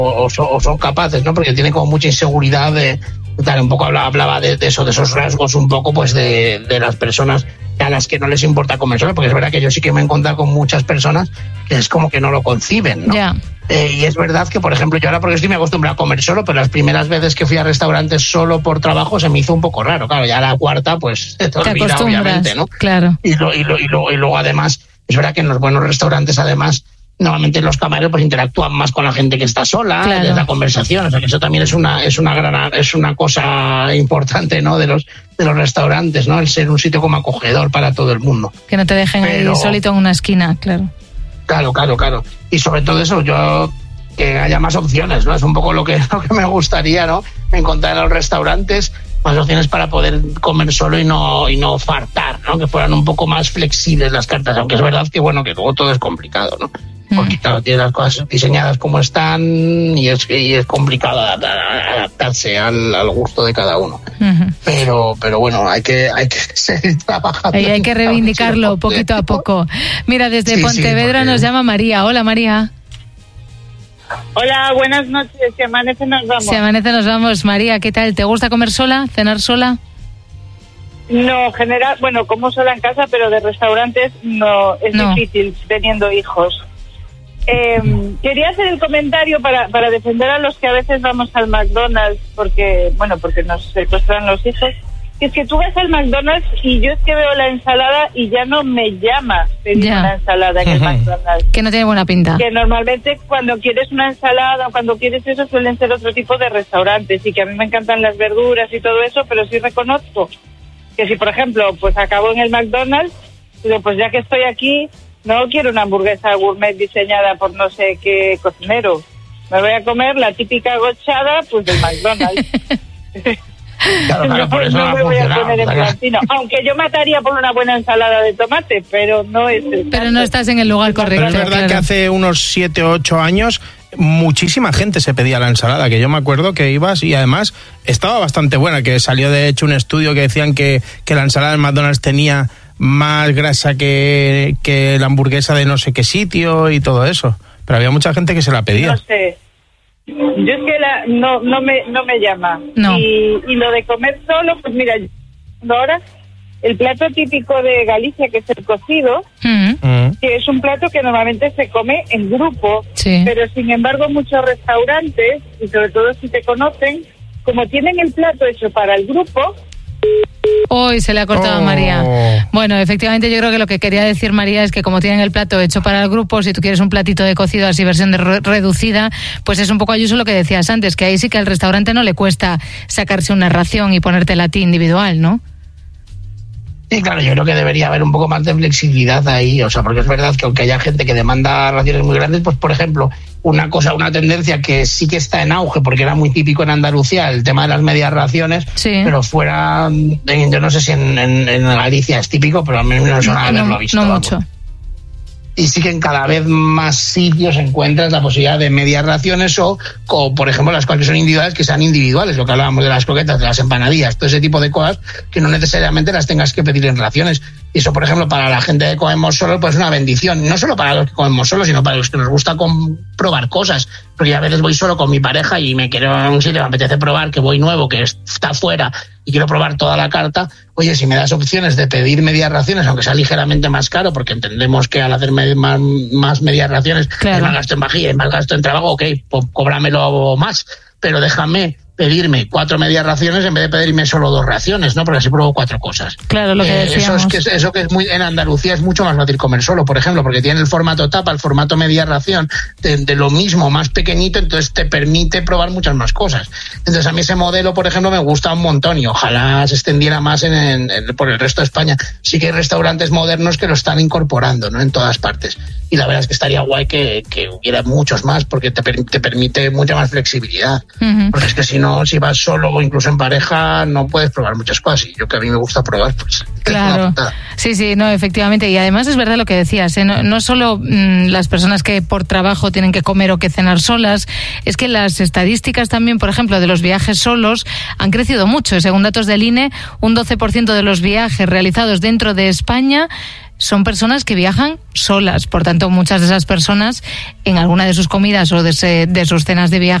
o son capaces, ¿no? Porque tienen como mucha inseguridad un poco hablaba de eso, de esos rasgos un poco pues de las personas a las que no les importa comer solo, porque es verdad que yo sí que me he encontrado con muchas personas que es como que no lo conciben, ¿no? Yeah. Y es verdad que, por ejemplo, yo ahora porque estoy me acostumbrado a comer solo, pero las primeras veces que fui a restaurantes solo por trabajo se me hizo un poco raro, claro, ya la cuarta pues te olvida, obviamente, ¿no? Claro. Y luego además, es verdad que en los buenos restaurantes además normalmente los camareros pues interactúan más con la gente que está sola, claro, les da conversación, o sea que eso también es una cosa importante, ¿no? de los restaurantes, ¿no? El ser un sitio como acogedor para todo el mundo. Que no te dejen ahí solito en una esquina, claro. Claro. Y sobre todo eso, que haya más opciones, ¿no? Es un poco lo que me gustaría, ¿no? Encontrar en los restaurantes más opciones para poder comer solo y no fartar, ¿no? Que fueran un poco más flexibles las cartas, aunque es verdad que bueno, que luego todo es complicado, ¿no? Porque claro, tienes las cosas diseñadas como están y es complicado adaptarse al gusto de cada uno. Pero bueno, hay que seguir trabajando. Y hay que reivindicarlo poquito a poco. Mira, desde Pontevedra nos llama María. Hola, María. Hola, buenas noches. Si amanece nos vamos. Si amanece nos vamos. María, ¿qué tal? ¿Te gusta comer sola? ¿Cenar sola? No, como sola en casa, pero de restaurantes no. Es difícil teniendo hijos. Quería hacer el comentario para defender a los que a veces vamos al McDonald's porque nos secuestran los hijos. Es que tú vas al McDonald's y yo es que veo la ensalada y ya no me llama pedir una ensalada en el McDonald's. Que no tiene buena pinta. Que normalmente cuando quieres una ensalada o cuando quieres eso suelen ser otro tipo de restaurantes y que a mí me encantan las verduras y todo eso, pero sí reconozco que si por ejemplo pues acabo en el McDonald's, digo pues ya que estoy aquí no quiero una hamburguesa gourmet diseñada por no sé qué cocinero, me voy a comer la típica gochada pues del McDonald's. Claro, por eso no me voy a poner en plantino. Aunque yo mataría por una buena ensalada de tomate, pero no es el Pero no estás en el lugar correcto. Pero es verdad que hace unos 7 o 8 años muchísima gente se pedía la ensalada, que yo me acuerdo que ibas y además estaba bastante buena, que salió de hecho un estudio que decían que la ensalada del McDonald's tenía más grasa que la hamburguesa de no sé qué sitio y todo eso. Pero había mucha gente que se la pedía. No sé. Yo es que no me llama. No. Y lo de comer solo, pues mira, ahora el plato típico de Galicia, que es el cocido, que es un plato que normalmente se come en grupo, pero sin embargo muchos restaurantes, y sobre todo si te conocen, como tienen el plato hecho para el grupo... Hoy se le ha cortado a María. Bueno, efectivamente yo creo que lo que quería decir María es que como tienen el plato hecho para el grupo, si tú quieres un platito de cocido así versión reducida, pues es un poco Ayuso lo que decías antes, que ahí sí que al restaurante no le cuesta sacarse una ración y ponértela a ti individual, ¿no? Sí, claro, yo creo que debería haber un poco más de flexibilidad ahí, o sea, porque es verdad que aunque haya gente que demanda raciones muy grandes, pues por ejemplo, una tendencia que sí que está en auge, porque era muy típico en Andalucía, el tema de las medias raciones, pero fuera, yo no sé si en Galicia es típico, pero al menos no suena haberlo visto. No mucho. Y sí que en cada vez más sitios encuentras la posibilidad de medias raciones o por ejemplo, las cuales son individuales, que sean individuales, lo que hablábamos de las croquetas, de las empanadillas, todo ese tipo de cosas que no necesariamente las tengas que pedir en raciones. Y eso, por ejemplo, para la gente que comemos solo, pues es una bendición. No solo para los que comemos solo, sino para los que nos gusta probar cosas. Porque a veces voy solo con mi pareja y me quiero a un sitio, me apetece probar, que voy nuevo, que está fuera y quiero probar toda la carta. Oye, si me das opciones de pedir medias raciones, aunque sea ligeramente más caro, porque entendemos que al hacer más medias raciones es más gasto en vajilla y más gasto en trabajo, ok, pues cóbramelo más, pero déjame pedirme 4 medias raciones en vez de pedirme solo 2 raciones, ¿no? Porque así pruebo 4 cosas. Claro, lo que decíamos. Eso que es muy en Andalucía es mucho más fácil comer solo, por ejemplo, porque tiene el formato tapa, el formato media ración, de lo mismo, más pequeñito, entonces te permite probar muchas más cosas. Entonces a mí ese modelo, por ejemplo, me gusta un montón y ojalá se extendiera más por el resto de España. Sí que hay restaurantes modernos que lo están incorporando, ¿no? En todas partes. Y la verdad es que estaría guay que hubiera muchos más, porque te permite mucha más flexibilidad. Porque es que si vas solo o incluso en pareja, no puedes probar muchas cosas. Y yo, que a mí me gusta probar, pues claro. Sí, no, efectivamente. Y además es verdad lo que decías, ¿eh? No solo las personas que por trabajo tienen que comer o que cenar solas, es que las estadísticas también, por ejemplo, de los viajes solos han crecido mucho. Según datos del INE, un 12% de los viajes realizados dentro de España son personas que viajan solas. Por tanto, muchas de esas personas en alguna de sus comidas o de sus cenas de viaje